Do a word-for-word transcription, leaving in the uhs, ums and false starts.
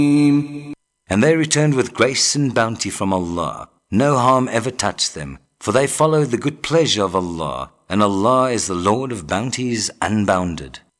And they returned with grace and bounty from Allah. No harm ever touched them, for they follow the good pleasure of Allah, and Allah is the Lord of bounties unbounded.